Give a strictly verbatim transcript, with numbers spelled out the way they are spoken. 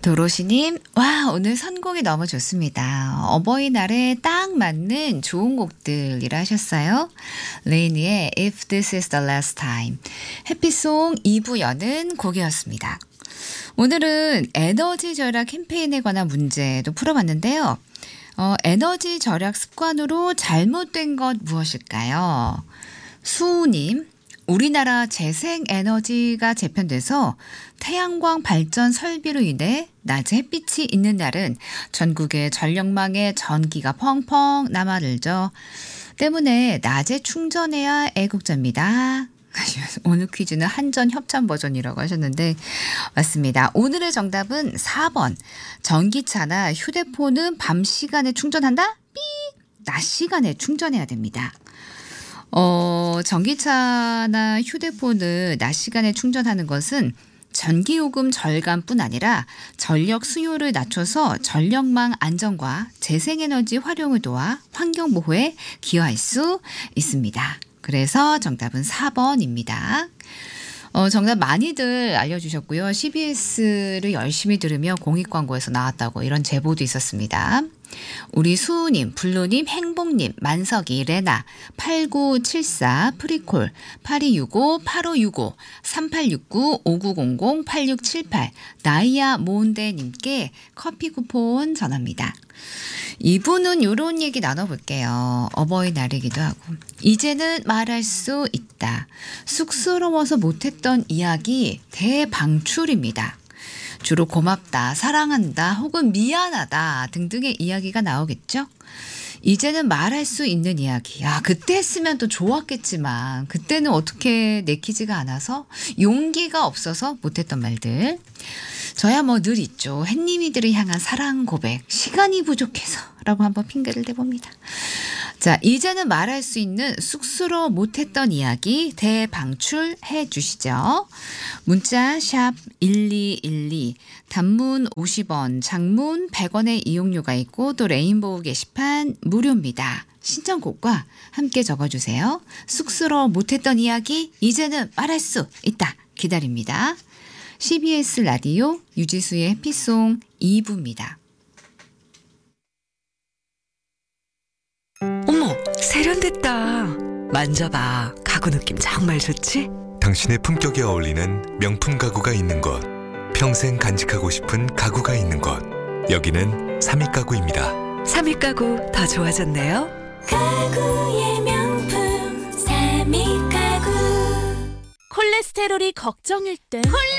도로시님, 와, 오늘 선곡이 너무 좋습니다. 어버이날에 딱 맞는 좋은 곡들이라 하셨어요. 레이니의 If This Is The Last Time, 해피송 이 부 여는 곡이었습니다. 오늘은 에너지 절약 캠페인에 관한 문제도 풀어봤는데요. 어, 에너지 절약 습관으로 잘못된 것 무엇일까요? 수우님, 우리나라 재생에너지가 재편돼서 태양광 발전 설비로 인해 낮에 햇빛이 있는 날은 전국의 전력망에 전기가 펑펑 남아들죠. 때문에 낮에 충전해야 애국자입니다. 오늘 퀴즈는 한전 협찬 버전이라고 하셨는데 맞습니다. 오늘의 정답은 사 번. 전기차나 휴대폰은 밤 시간에 충전한다? 삐! 낮 시간에 충전해야 됩니다. 어, 전기차나 휴대폰을 낮 시간에 충전하는 것은 전기요금 절감뿐 아니라 전력 수요를 낮춰서 전력망 안정과 재생에너지 활용을 도와 환경보호에 기여할 수 있습니다. 그래서 정답은 사 번입니다. 어, 정답 많이들 알려주셨고요. 씨비에스를 열심히 들으며 공익광고에서 나왔다고 이런 제보도 있었습니다. 우리 수우님, 블루님, 행복님, 만석이, 레나, 팔구칠사, 프리콜, 팔이육오, 팔오육오, 삼팔육구, 오구공공, 팔육칠팔, 나이아 모은대님께 커피 쿠폰 전합니다. 이분은 이런 얘기 나눠볼게요. 어버이날이기도 하고. 이제는 말할 수 있다. 쑥스러워서 못했던 이야기 대방출입니다. 주로 고맙다, 사랑한다, 혹은 미안하다 등등의 이야기가 나오겠죠. 이제는 말할 수 있는 이야기. 아, 그때 했으면 또 좋았겠지만 그때는 어떻게 내키지가 않아서 용기가 없어서 못했던 말들. 저야 뭐 늘 있죠. 햇님이들을 향한 사랑 고백. 시간이 부족해서 라고 한번 핑계를 대봅니다. 자, 이제는 말할 수 있는 쑥스러워 못했던 이야기 대방출해 주시죠. 문자 샵 일이일이, 단문 오십 원, 장문 백 원의 이용료가 있고 또 레인보우 게시판 무료입니다. 신청곡과 함께 적어주세요. 쑥스러워 못했던 이야기 이제는 말할 수 있다. 기다립니다. 씨비에스 라디오 유지수의 해피송 이 부입니다. 어머, 세련됐다. 만져봐. 가구 느낌 정말 좋지? 당신의 품격에 어울리는 명품 가구가 있는 곳, 평생 간직하고 싶은 가구가 있는 곳, 여기는 삼익 가구입니다. 삼익 가구 더 좋아졌네요. 가구의 명품 삼익 가구. 콜레스테롤이 걱정일 땐